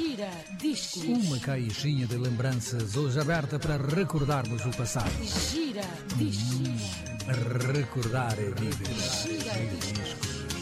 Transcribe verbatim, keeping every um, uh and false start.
Gira Discos. Uma caixinha de lembranças hoje aberta para recordarmos o passado. Gira Discos. Recordar é viver. Gira Discos.